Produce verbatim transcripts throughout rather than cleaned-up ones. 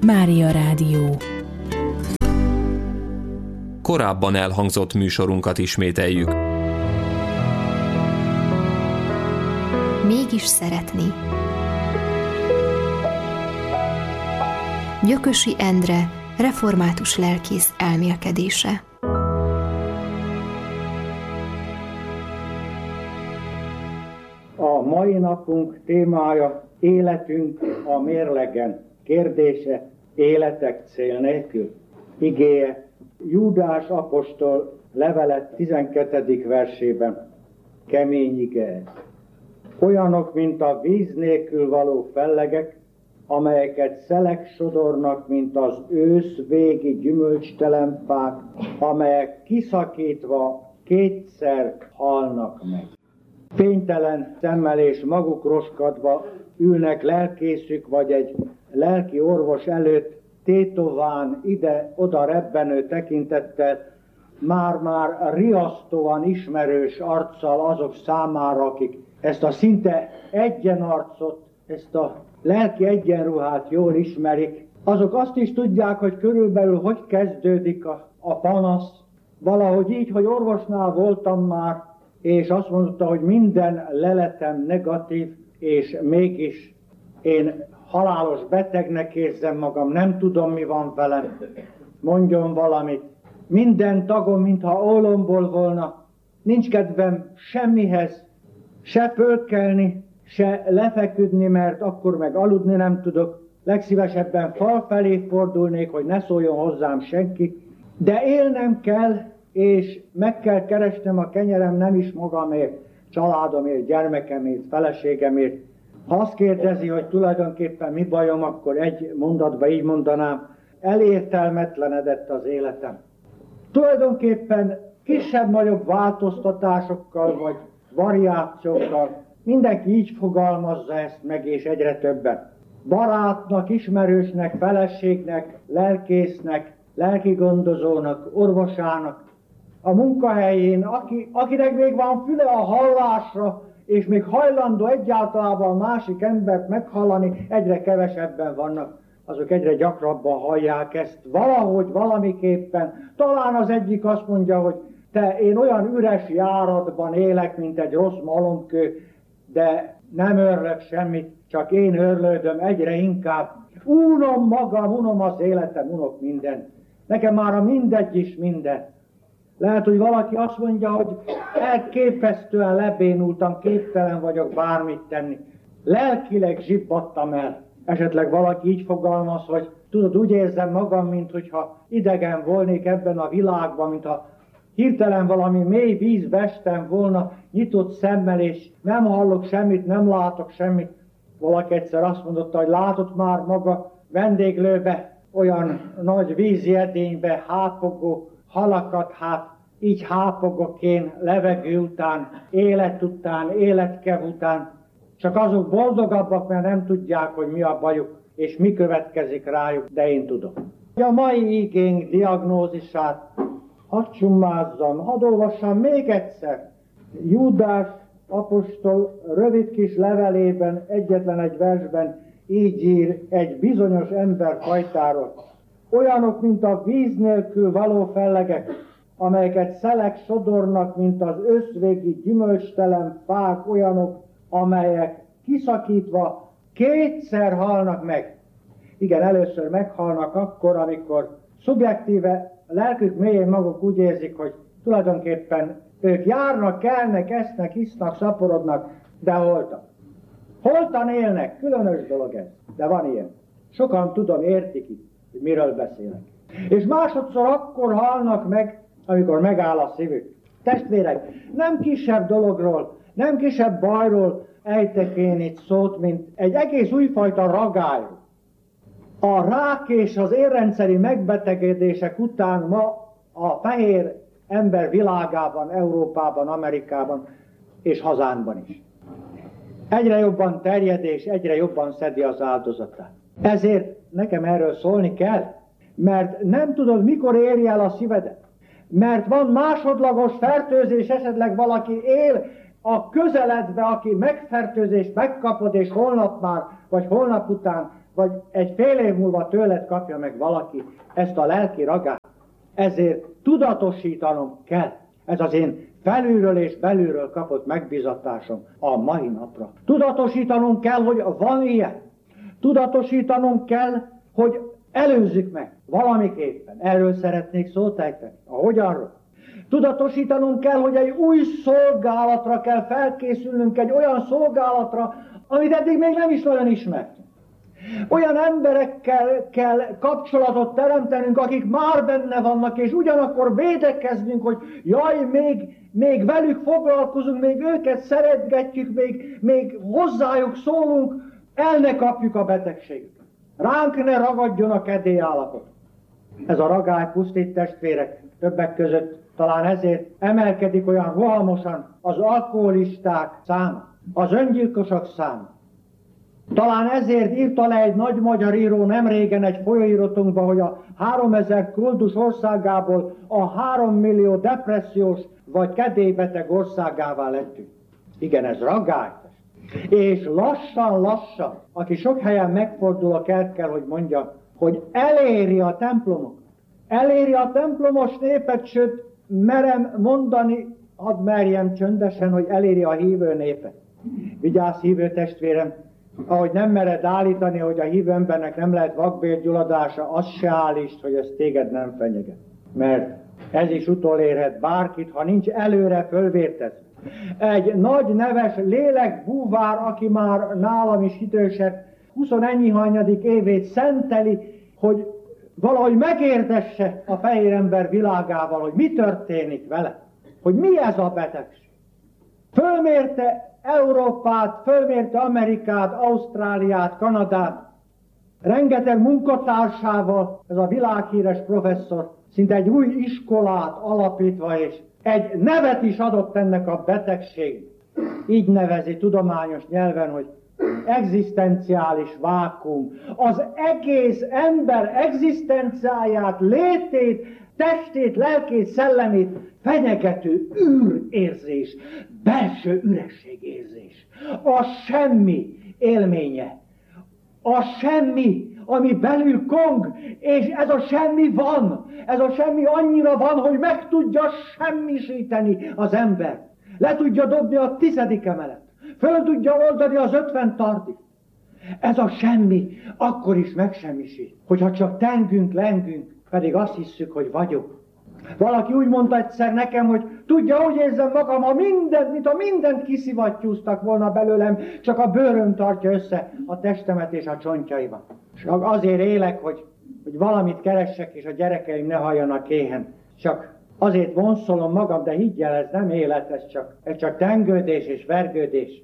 Mária Rádió. Korábban elhangzott műsorunkat ismételjük. Mégis szeretni. Gyökösi Endre, református lelkész elmélkedése. A mai napunk témája életünk a mérlegen. Kérdése életek cél nélkül. Igéje Júdás apostol levele tizenkettedik versében. Kemény ige ez. Olyanok, mint a víz nélkül való fellegek, amelyeket szelek sodornak, mint az ősz végi gyümölcstelen fák, amelyek kiszakítva kétszer halnak meg. Fénytelen szemmel és maguk roskadva ülnek lelkészük vagy egy lelki orvos előtt, tétován ide-oda rebbenő tekintettel, már-már riasztóan ismerős arccal azok számára, akik ezt a szinte egyenarcot, ezt a lelki egyenruhát jól ismerik, azok azt is tudják, hogy körülbelül hogy kezdődik a, a panasz. Valahogy így, hogy orvosnál voltam már, és azt mondta, hogy minden leletem negatív, és mégis én halálos betegnek érzem magam, nem tudom, mi van velem, mondjon valamit. Minden tagom, mintha ólomból volna, nincs kedvem semmihez, se fölkelni, se lefeküdni, mert akkor meg aludni nem tudok. Legszívesebben fal felé fordulnék, hogy ne szóljon hozzám senki. De élnem kell, és meg kell keresnem a kenyerem nem is magamért, családomért, gyermekemért, feleségemért. Ha azt kérdezi, hogy tulajdonképpen mi bajom, akkor egy mondatban így mondanám, elértelmetlenedett az életem. Tulajdonképpen kisebb-nagyobb változtatásokkal vagy variációkkal mindenki így fogalmazza ezt meg, és egyre többen. Barátnak, ismerősnek, feleségnek, lelkésznek, lelkigondozónak, orvosának, a munkahelyén, aki, akinek még van füle a hallásra, és még hajlandó egyáltalában a másik embert meghallani, egyre kevesebben vannak, azok egyre gyakrabban hallják ezt valahogy, valamiképpen. Talán az egyik azt mondja, hogy te, én olyan üres járatban élek, mint egy rossz malomkő, de nem örlök semmit, csak én örlődöm egyre inkább. Unom magam, unom az életem, unok mindent. Nekem már a mindegy is minden. Lehet, hogy valaki azt mondja, hogy elképesztően lebénultam, képtelen vagyok bármit tenni. Lelkileg zsibbadtam el. Esetleg valaki így fogalmaz, hogy tudod, úgy érzem magam, mintha idegen volnék ebben a világban, mintha hirtelen valami mély vízbe estem volna, nyitott szemmel, és nem hallok semmit, nem látok semmit. Valaki egyszer azt mondotta, hogy látott már maga vendéglőbe, olyan nagy vízi edénybe hápogó halakat, hát így hápogok én levegő után, élet után, életkev után. Csak azok boldogabbak, mert nem tudják, hogy mi a bajuk, és mi következik rájuk, de én tudom. A mai igénk diagnózisát hadd summázzam, hadd olvassam még egyszer. Júdás apostol rövid kis levelében, egyetlen egy versben így ír egy bizonyos emberfajtáról. Olyanok, mint a víz nélkül való fellegek, amelyeket szelek sodornak, mint az összvégi gyümölcstelen fák, olyanok, amelyek kiszakítva kétszer halnak meg. Igen, először meghalnak akkor, amikor szubjektíve lelkük mélyén maguk úgy érzik, hogy tulajdonképpen ők járnak, kelnek, esznek, isznak, szaporodnak, de holtan. Holtan élnek, különös dolog ez, de van ilyen. Sokan tudom, értik itt, hogy miről beszélek. És másodszor akkor halnak meg, amikor megáll a szívük. Testvérek, nem kisebb dologról, nem kisebb bajról ejtek én itt szót, mint egy egész újfajta ragályról. A rák és az érrendszeri megbetegedések után ma a fehér ember világában, Európában, Amerikában és hazánkban is egyre jobban terjed és egyre jobban szedi az áldozatát. Ezért nekem erről szólni kell, mert nem tudod, mikor érje el a szívedet. Mert van másodlagos fertőzés, esetleg valaki él a közeledbe, aki megfertőzést megkapod, és holnap már, vagy holnap után vagy egy fél év múlva tőled kapja meg valaki ezt a lelki ragát. Ezért tudatosítanom kell. Ez az én felülről és belülről kapott megbizatásom a mai napra. Tudatosítanunk kell, hogy van ilyen. Tudatosítanunk kell, hogy előzzük meg valamiképpen. Erről szeretnék szót ejteni. A hogyanról. Tudatosítanunk kell, hogy egy új szolgálatra kell felkészülnünk, egy olyan szolgálatra, amit eddig még nem is nagyon ismertünk. Olyan emberekkel kell kapcsolatot teremtenünk, akik már benne vannak, és ugyanakkor védekeznünk, hogy jaj, még, még velük foglalkozunk, még őket szeretgetjük, még, még hozzájuk szólunk, el ne kapjuk a betegséget. Ránk ne ragadjon a kedélyállapot. Ez a ragály pusztít, testvérek, többek között talán ezért emelkedik olyan rohamosan az alkoholisták száma, az öngyilkosok száma. Talán ezért írta le egy nagy magyar író nemrégen egy folyóiratunkba, hogy a háromezer koldus országából a három millió depressziós vagy kedélybeteg országává lettünk. Igen, ez ragály. És lassan-lassan, aki sok helyen megfordul, el kell, hogy mondja, hogy eléri a templomokat. Eléri a templomos népet, sőt, merem mondani, hadd merjem csöndesen, hogy eléri a hívő népet. Vigyázz, hívő testvérem, ahogy nem mered állítani, hogy a hívő embernek nem lehet vakbélgyulladása, az se állítsd, hogy ez téged nem fenyeget. Mert ez is utolérhet bárkit, ha nincs előre fölvértezve. Egy nagy neves lélekbúvár, aki már nálam is idősebb, huszonennyi hanyadik évét szenteli, hogy valahogy megértesse a fehér ember világával, hogy mi történik vele, hogy mi ez a betegség. Fölmérte Európát, fölmérte Amerikát, Ausztráliát, Kanadát, rengeteg munkatársával, ez a világhíres professzor, szinte egy új iskolát alapítva, és egy nevet is adott ennek a betegségnek. Így nevezi tudományos nyelven, hogy egzisztenciális vákuum. Az egész ember egzisztenciáját, létét, testét, lelkét, szellemét fenyegető űrérzés, belső ürességérzés. A semmi élménye. A semmi, ami belül kong, és ez a semmi van. Ez a semmi annyira van, hogy meg tudja semmisíteni az ember. Le tudja dobni a tizedik emelet. Föl tudja oldani az ötven tardig. Ez a semmi akkor is megsemmisít, hogyha csak tengünk, lengünk, pedig azt hisszük, hogy vagyok. Valaki úgy mondta egyszer nekem, hogy tudja, úgy érzem magam, ha mindent, mint ha mindent kiszivattyúztak volna belőlem, csak a bőröm tartja össze a testemet és a csontjaimat. És azért élek, hogy, hogy valamit keressek, és a gyerekeim ne halljanak éhen. Csak azért vonszolom magam, de higgyel, ez nem élet, ez csak, ez csak tengődés és vergődés.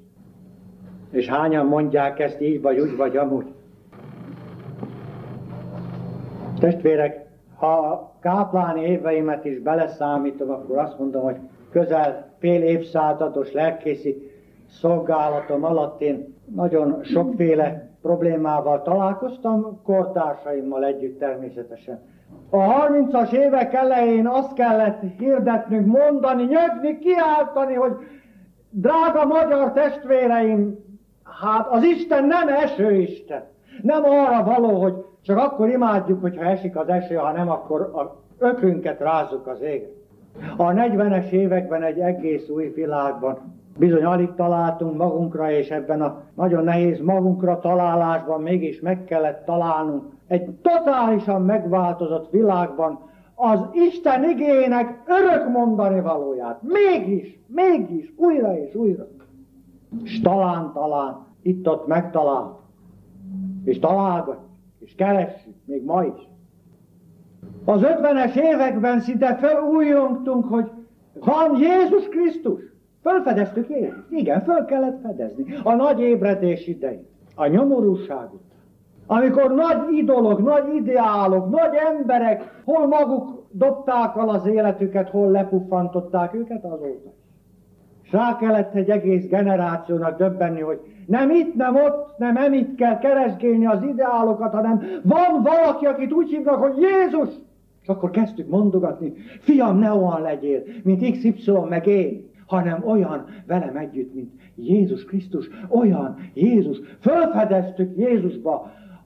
És hányan mondják ezt így, vagy úgy, vagy amúgy. Testvérek, ha a kápláni éveimet is beleszámítom, akkor azt mondom, hogy közel fél évszázados lelkészi szolgálatom alatt én nagyon sokféle problémával találkoztam, kortársaimmal együtt természetesen. A harmincas évek elején azt kellett hirdetnünk, mondani, nyögni, kiáltani, hogy drága magyar testvéreim, hát az Isten nem esőisten. Nem arra való, hogy csak akkor imádjuk, hogyha esik az eső, ha nem, akkor a ökrünket rázzuk az égre. A negyvenes években egy egész új világban bizony alig találtunk magunkra, és ebben a nagyon nehéz magunkra találásban mégis meg kellett találnunk egy totálisan megváltozott világban az Isten igének örök mondani valóját. Mégis, mégis, újra és újra. És talán, talán, itt-ott megtaláltuk. És találgatjuk, és keressük, még ma is. Az ötvenes években szinte felújjongtunk, hogy van Jézus Krisztus. Fölfedeztük Jézus. Igen, föl kellett fedezni. A nagy ébredés idején, a nyomorúságot. Amikor nagy idolok, nagy ideálok, nagy emberek, hol maguk dobták el az életüket, hol lepuffantották őket, azóta. És rá kellett egy egész generációnak döbbenni, hogy nem itt, nem ott, nem emitt kell keresgélni az ideálokat, hanem van valaki, akit úgy hívnak, hogy Jézus. És akkor kezdtük mondogatni, fiam, ne olyan legyél, mint iksz ipszilon meg én, hanem olyan velem együtt, mint Jézus Krisztus, olyan Jézus. Fölfedeztük Jézusba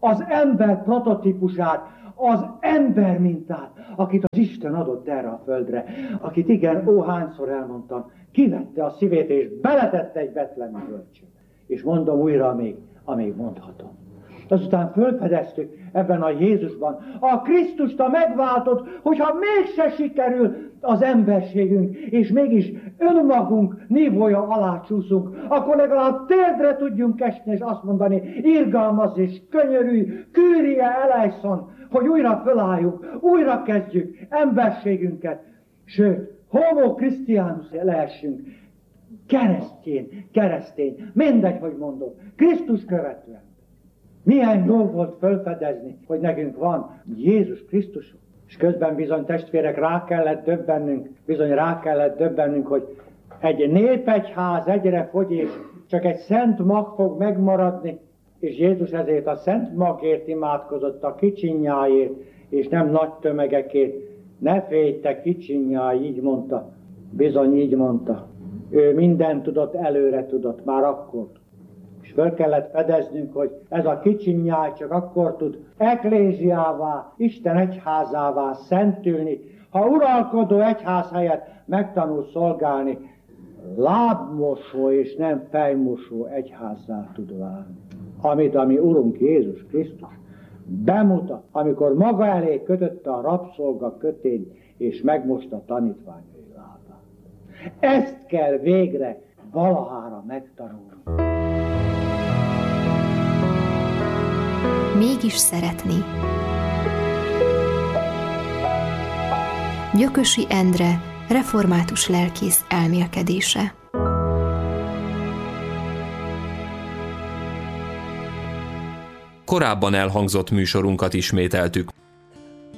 az ember prototípusát, az ember mintát, akit az Isten adott erre a földre, akit igen, ó, hányszor elmondtam, kivette a szívét és beletette egy betlemi bölcsőbe. És mondom újra, még, amíg mondhatom. Azután fölfedeztük ebben a Jézusban a Krisztust, a megváltott, hogyha mégse sikerül az emberségünk, és mégis önmagunk nívója alá csúszunk, akkor legalább térdre tudjunk esni, és azt mondani, irgalmaz és könyörű, Kyrie eleison, hogy újra fölálljuk, újra kezdjük emberségünket, sőt, homo Christianus lehessünk, keresztény, keresztény, mindegy, hogy mondom, Krisztus követően. Milyen jó volt felfedezni, hogy nekünk van Jézus Krisztus. És közben bizony testvérek rá kellett döbbennünk, bizony rá kellett döbbennünk, hogy egy népegyház egyre fogy, és csak egy szent mag fog megmaradni, és Jézus ezért a szent magért imádkozott, a kicsinyáért, és nem nagy tömegekért. Ne félj, te kicsinyáj, így mondta. Bizony így mondta. Ő mindent tudott, előre tudott, már akkor. És föl kellett fedeznünk, hogy ez a kicsinyáj csak akkor tud ekléziává, Isten egyházává szentülni, ha uralkodó egyház helyett megtanul szolgálni, lábmosó és nem fejmosó egyházzá tud válni. Amit a mi Urunk Jézus Krisztus bemutat, amikor maga elé kötötte a rabszolga kötény, és megmosta tanítványai lábát. Ezt kell végre valahára megtanulni. Mégis szeretni. Gyökösi Endre, református lelkész elmélkedése. Korábban elhangzott műsorunkat ismételtük.